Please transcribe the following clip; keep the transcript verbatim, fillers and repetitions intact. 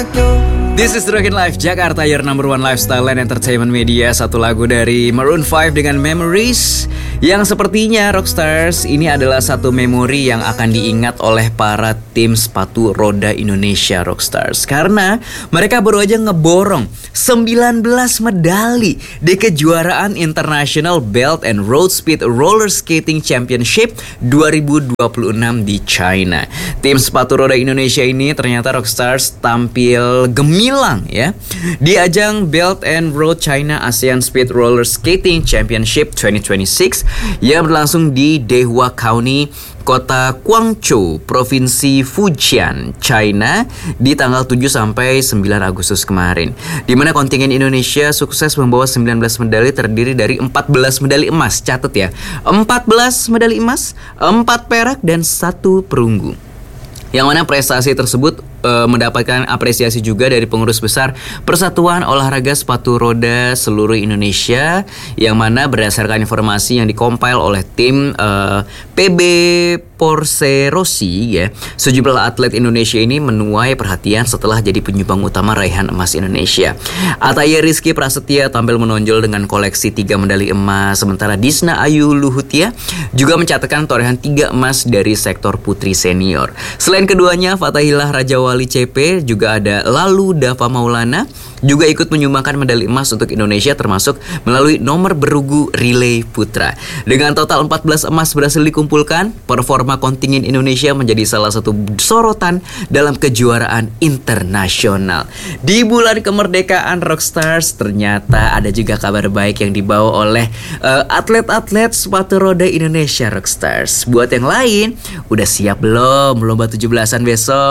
This is Dragon Life Jakarta, your number one lifestyle and entertainment media. Satu lagu dari Maroon five dengan Memories, yang sepertinya Rockstars ini adalah satu memori yang akan diingat oleh para tim sepatu roda Indonesia Rockstars, karena mereka baru aja ngeborong sembilan belas medali di kejuaraan International Belt and Road Speed Roller Skating Championship dua ribu dua puluh enam di China. Tim sepatu roda Indonesia ini ternyata Rockstars tampil gemilang ya di ajang Belt and Road China ASEAN Speed Roller Skating Championship dua ribu dua puluh enam yang berlangsung di Dehua County, Kota Guangzhou, Provinsi Fujian, China di tanggal tujuh sampai sembilan Agustus kemarin. Di mana kontingen Indonesia sukses membawa sembilan belas medali terdiri dari empat belas medali emas. Catat ya, empat belas medali emas, empat perak dan satu perunggu. Yang mana prestasi tersebut e, mendapatkan apresiasi juga dari pengurus besar Persatuan Olahraga Sepatu Roda seluruh Indonesia, yang mana berdasarkan informasi yang dikompil oleh tim e, P B Porsche Rossi ya, sejumlah atlet Indonesia ini menuai perhatian setelah jadi penyumbang utama raihan emas Indonesia. Ataya Rizky Prasetya tampil menonjol dengan koleksi tiga medali emas, sementara Disna Ayu Luhutia juga mencatatkan torehan tiga emas dari sektor putri senior. Selain keduanya, Fatahillah Rajawali C P, juga ada Lalu Dava Maulana juga ikut menyumbangkan medali emas untuk Indonesia, termasuk melalui nomor bergu relay putra. Dengan total empat belas emas berhasil dikumpulkan, performa kontingen Indonesia menjadi salah satu sorotan dalam kejuaraan internasional. Di bulan kemerdekaan Rockstars, ternyata ada juga kabar baik yang dibawa oleh uh, atlet-atlet sepatu roda Indonesia Rockstars. Buat yang lain, udah siap belum lomba tujuh belasan besok?